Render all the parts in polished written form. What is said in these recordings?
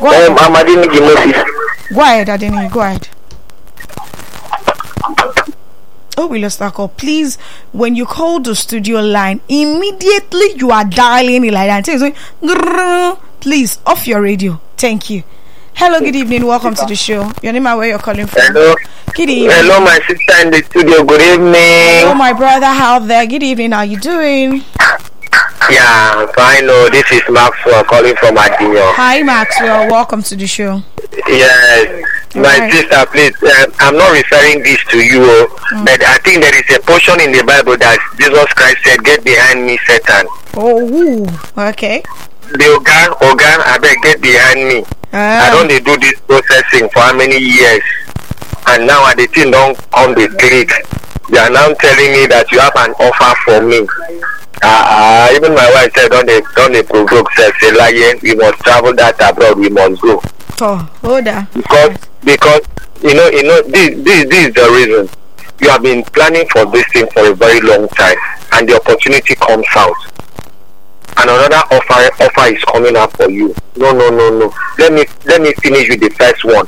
Go ahead. I'm Adeniji Moses. Go ahead, Adeni. Go ahead. Oh, we lost that call. Please, when you call the studio line, immediately you are dialing it like that. Please, off your radio. Thank you. Hello, good evening. Welcome to the show. Your name and where you're calling from. Hello. Good evening. Hello, my sister in the studio. Good evening. Hello, my brother. How there? Good evening. How you doing? Yeah, fine. Oh, this is Maxwell calling from Adinyo. Hi, Maxwell. Welcome to the show. Yes. My sister, please, I'm not referring this to you, but I think there is a portion in the Bible that Jesus Christ said, "Get behind me, Satan." Oh, okay. The organ, I beg, get behind me. I don't do this processing for how many years, and now the thing don't come the click. They are now telling me that you have an offer for me. Even my wife said, don't they provoke self, say, lion, we must travel that abroad, we must go. Oh, hold on. Because you know this is the reason. You have been planning for this thing for a very long time, and the opportunity comes out, and another offer is coming up for you. No. Let me finish with the first one.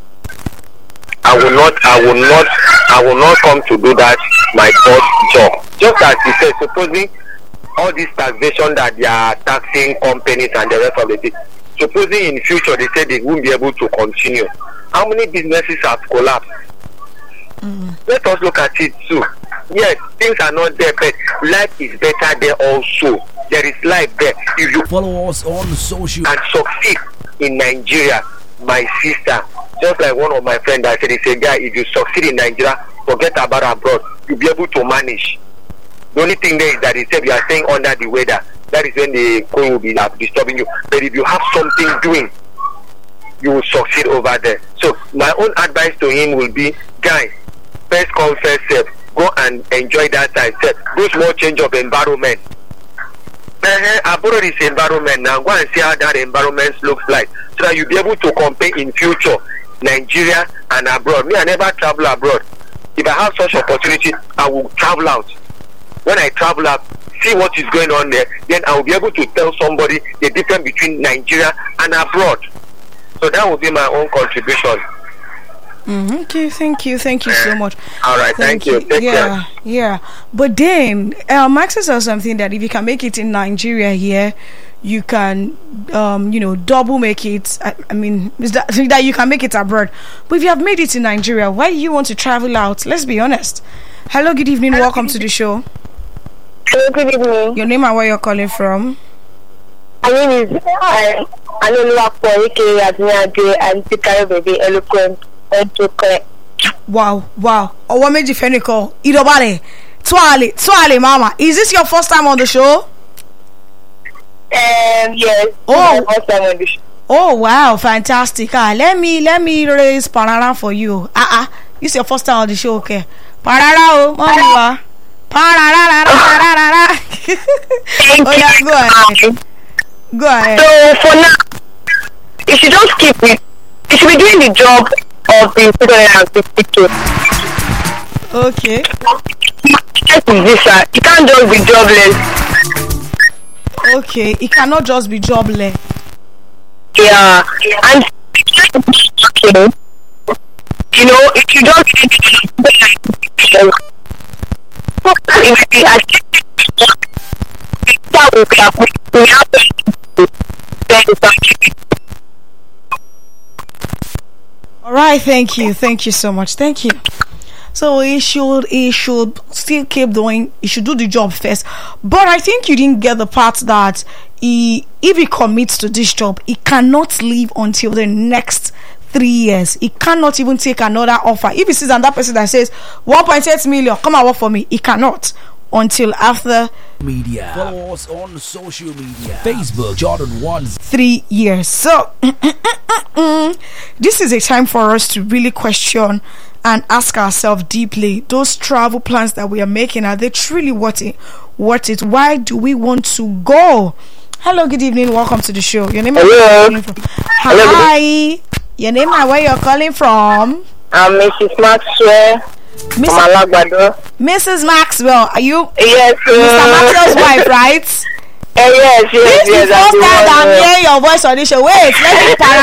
I will not come to do that my first job. Just as he said, supposing all this taxation that they are taxing companies and the rest of the thing, supposing in future they say they won't be able to continue, how many businesses have collapsed? Let us look at it too. Yes, things are not there, but life is better there also. There is life there. If you follow us on social and succeed in Nigeria, my sister, just like one of my friends I said, he said, guy, if you succeed in Nigeria, forget about abroad, you'll be able to manage. The only thing there is that he said you are staying under the weather. That is when the cold will be disturbing you. But if you have something doing, you will succeed over there. So my own advice to him will be, guys, first come first serve. Go and enjoy that time. Go small change of environment. Abroad is environment now. Go and see how that environment looks like, so that you'll be able to compare in future Nigeria and abroad. Me, I never travel abroad. If I have such opportunity, I will travel out. When I travel out, see what is going on there, then I will be able to tell somebody the difference between Nigeria and abroad. So that will be my own contribution. Okay, thank you so much. All right, thank you. Take care. Yeah. But then Max says something that if you can make it in Nigeria here, you can double make it. I mean, is that you can make it abroad. But if you have made it in Nigeria, why you want to travel out? Let's be honest. Hello, good evening. Welcome to the show. Hello, good evening. Your name and where you're calling from? My name is Anoluwapo, aka Admiade, and Tikare Baby Eloquent. Wow. What made you fenico? Idobale. Twale, mama. Is this your first time on the show? Yes. Oh. My first time on the show. Oh wow, fantastic. Let me raise parara for you. This is your first time on the show, okay? Parara, mama. Parara. Thank you. Go ahead. So for now, you should just keep it. You should be doing the job of the 250K. Okay. You can't just be jobless. Okay, it cannot just be jobless. Yeah, and okay, if you don't all right, thank you so much. Thank you. So he should still keep doing. He should do the job first. But I think you didn't get the part that if he commits to this job, he cannot leave until the next 3 years. He cannot even take another offer. If he sees another person that says 1.8 million, come and work for me, he cannot until after media. Follow us on social media. Facebook, Jordan 1. 3 years. So this is a time for us to really question and ask ourselves deeply, those travel plans that we are making, are they truly worth it? Why do we want to go? Hello, good evening. Welcome to the show. Your name? Hello. Hi. Your name and where you're calling from? I'm Mrs. Maxwell. Mrs. Maxwell, are you? Yes. Mr. Maxwell's wife, right? Yes. This is the first time I'm hearing your voice on this show. Wait, let me